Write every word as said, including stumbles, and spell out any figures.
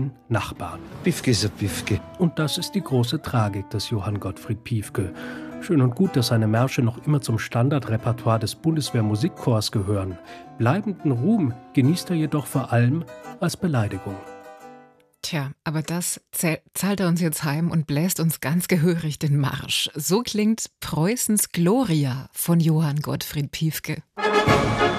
den Nachbarn. Piefke ist ein Piefke. Und das ist die große Tragik des Johann Gottfried Piefke. Schön und gut, dass seine Märsche noch immer zum Standardrepertoire des Bundeswehr-Musikchors gehören. Bleibenden Ruhm genießt er jedoch vor allem als Beleidigung. Tja, aber das zahlt er uns jetzt heim und bläst uns ganz gehörig den Marsch. So klingt Preußens Gloria von Johann Gottfried Piefke.